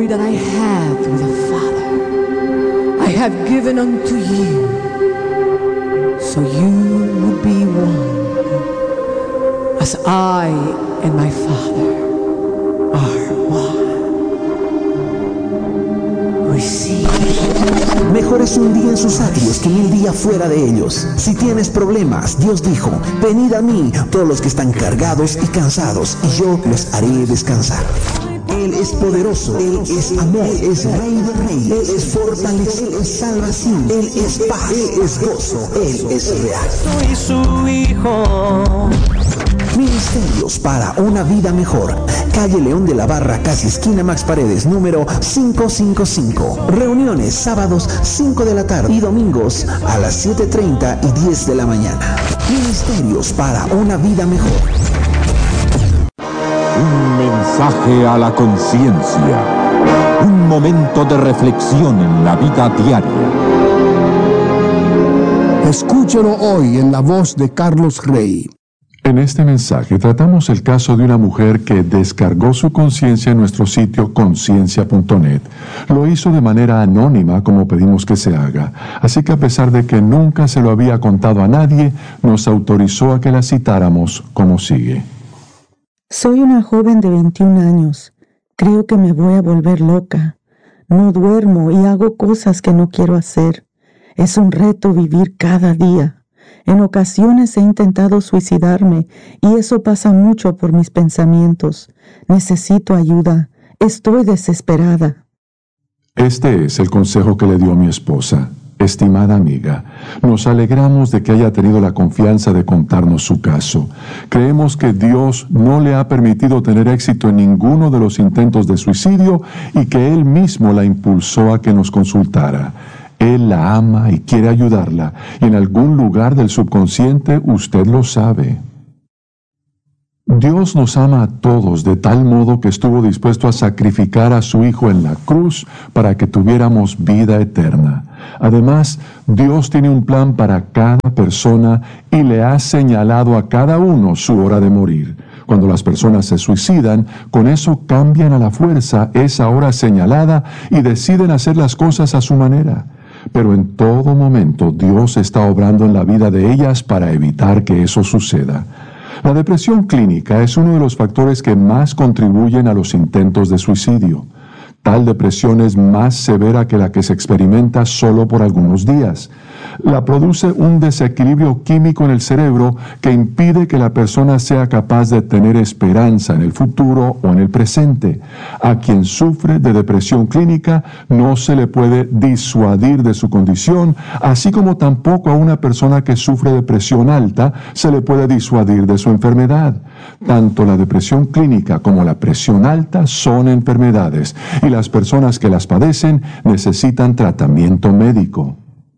glory that I had with the Father, I have given unto you, so you would be one, as I and my Father are one. Receive. Mejor es un día en sus atrios que 1000 días fuera de ellos. Si tienes problemas, Dios dijo, venid a mí, todos los que están cargados y cansados, y yo los haré descansar. Él es poderoso, Él es amor, Él es Rey de Reyes, Él es fortaleza, Él es salvación, Él es paz, Él es gozo, Él es real. Soy su hijo. Ministerios para una vida mejor. Calle León de la Barra, casi esquina Max Paredes, número 555. Reuniones sábados 5 de la tarde y domingos a las 7:30 y 10 de la mañana. Ministerios para una vida mejor. Un mensaje a la conciencia. Un momento de reflexión en la vida diaria. Escúchelo hoy en la voz de Carlos Rey. En este mensaje tratamos el caso de una mujer que descargó su conciencia en nuestro sitio conciencia.net. Lo hizo de manera anónima, como pedimos que se haga. Así que a pesar de que nunca se lo había contado a nadie, nos autorizó a que la citáramos como sigue. Soy una joven de 21 años. Creo que me voy a volver loca. No duermo y hago cosas que no quiero hacer. Es un reto vivir cada día. En ocasiones he intentado suicidarme y eso pasa mucho por mis pensamientos. Necesito ayuda. Estoy desesperada. Este es el consejo que le dio mi esposa. Estimada amiga, nos alegramos de que haya tenido la confianza de contarnos su caso. Creemos que Dios no le ha permitido tener éxito en ninguno de los intentos de suicidio y que Él mismo la impulsó a que nos consultara. Él la ama y quiere ayudarla, y en algún lugar del subconsciente usted lo sabe. Dios nos ama a todos de tal modo que estuvo dispuesto a sacrificar a su Hijo en la cruz para que tuviéramos vida eterna. Además, Dios tiene un plan para cada persona y le ha señalado a cada uno su hora de morir. Cuando las personas se suicidan, con eso cambian a la fuerza esa hora señalada y deciden hacer las cosas a su manera. Pero en todo momento Dios está obrando en la vida de ellas para evitar que eso suceda. La depresión clínica es uno de los factores que más contribuyen a los intentos de suicidio. Tal depresión es más severa que la que se experimenta solo por algunos días. La produce un desequilibrio químico en el cerebro que impide que la persona sea capaz de tener esperanza en el futuro o en el presente. A quien sufre de depresión clínica no se le puede disuadir de su condición, así como tampoco a una persona que sufre de presión alta se le puede disuadir de su enfermedad. Tanto la depresión clínica como la presión alta son enfermedades y las personas que las padecen necesitan tratamiento médico.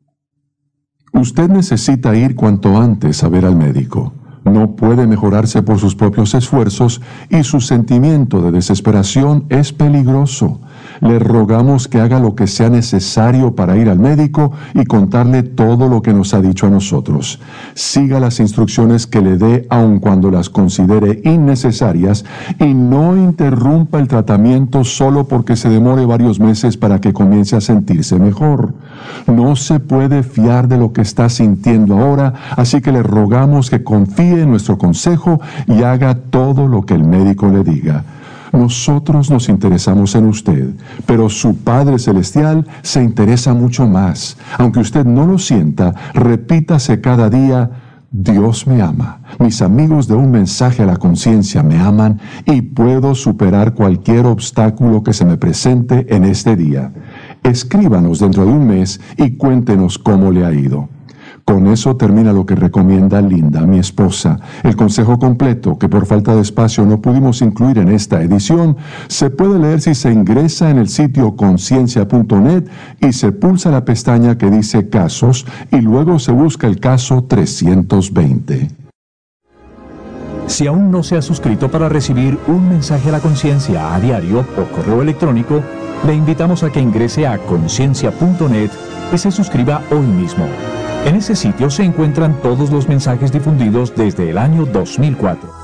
Usted necesita ir cuanto antes a ver al médico. No puede mejorarse por sus propios esfuerzos y su sentimiento de desesperación es peligroso. Le rogamos que haga lo que sea necesario para ir al médico y contarle todo lo que nos ha dicho a nosotros. Siga las instrucciones que le dé aun cuando las considere innecesarias y no interrumpa el tratamiento solo porque se demore varios meses para que comience a sentirse mejor. No se puede fiar de lo que está sintiendo ahora, así que le rogamos que confíe en nuestro consejo y haga todo lo que el médico le diga. Nosotros nos interesamos en usted, pero su Padre Celestial se interesa mucho más. Aunque usted no lo sienta, repítase cada día: Dios me ama, mis amigos de Un Mensaje a la Conciencia me aman y puedo superar cualquier obstáculo que se me presente en este día. Escríbanos dentro de un mes y cuéntenos cómo le ha ido. Con eso termina lo que recomienda Linda, mi esposa. El consejo completo, que por falta de espacio no pudimos incluir en esta edición, se puede leer si se ingresa en el sitio conciencia.net y se pulsa la pestaña que dice Casos y luego se busca el caso 320. Si aún no se ha suscrito para recibir Un Mensaje a la Conciencia a diario o correo electrónico, le invitamos a que ingrese a conciencia.net y se suscriba hoy mismo. En ese sitio se encuentran todos los mensajes difundidos desde el año 2004.